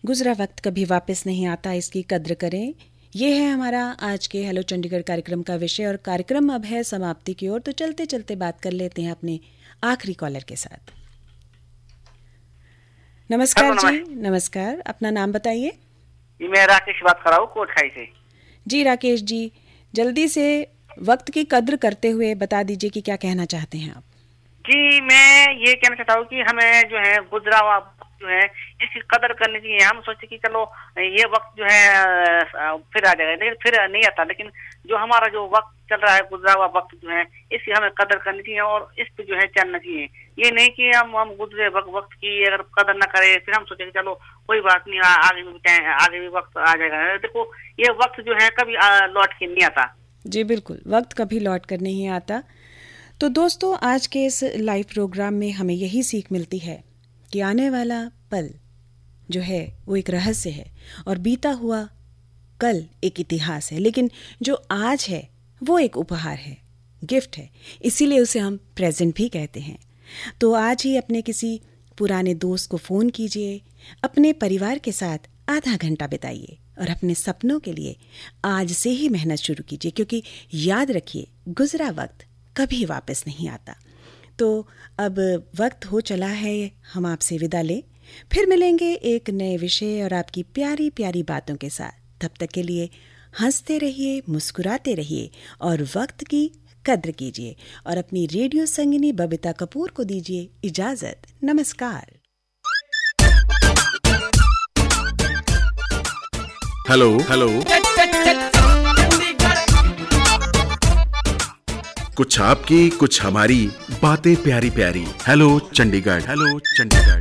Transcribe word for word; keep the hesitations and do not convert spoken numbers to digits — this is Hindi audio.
गुजरा वक्त कभी वापस नहीं आता, इसकी कद्र करें। ये है हमारा आज के हेलो चंडीगढ़ कार्यक्रम का विषय और कार्यक्रम अब है समाप्ति की ओर, तो चलते चलते बात कर लेते हैं अपने आखिरी कॉलर के साथ। नमस्कार जी। नमस्कार, अपना नाम बताइए। मैं राकेश बात कर रहा हूँ कोटखाई से। जी राकेश जी, जल्दी से वक्त की कद्र करते हुए बता दीजिए कि क्या कहना चाहते हैं आप। जी मैं ये कहना चाहता हूँ कि हमें जो है गुजरा हुआ जो है इसकी कदर करनी चाहिए। हम सोचते कि चलो ये वक्त जो है फिर आ जाएगा, लेकिन फिर नहीं आता। लेकिन जो हमारा जो वक्त चल रहा है, गुजरा हुआ वक्त जो है, इसकी हमें कदर करनी चाहिए और इस पे जो है चलना चाहिए। ये नहीं कि हम हम गुजरे वक्त वक्त की अगर कदर न करें फिर हम सोचे कि चलो कोई बात नहीं, आगे भी आगे भी वक्त आ जाएगा। देखो ये वक्त जो है कभी लौट के नहीं आता। जी बिल्कुल, वक्त कभी लौट कर नहीं आता। तो दोस्तों, आज के इस लाइव प्रोग्राम में हमें यही सीख मिलती है कि आने वाला पल जो है वो एक रहस्य है और बीता हुआ कल एक इतिहास है, लेकिन जो आज है वो एक उपहार है, गिफ्ट है। इसीलिए उसे हम प्रेजेंट भी कहते हैं। तो आज ही अपने किसी पुराने दोस्त को फ़ोन कीजिए, अपने परिवार के साथ आधा घंटा बिताइए और अपने सपनों के लिए आज से ही मेहनत शुरू कीजिए, क्योंकि याद रखिए गुजरा वक्त कभी वापस नहीं आता। तो अब वक्त हो चला है हम आपसे विदा लें, फिर मिलेंगे एक नए विषय और आपकी प्यारी प्यारी बातों के साथ। तब तक के लिए हंसते रहिए, मुस्कुराते रहिए और वक्त की कद्र कीजिए और अपनी रेडियो संगिनी बबीता कपूर को दीजिए इजाजत। नमस्कार। हेलो हेलो कुछ आपकी कुछ हमारी बातें प्यारी प्यारी। Hello Chandigarh, hello Chandigarh.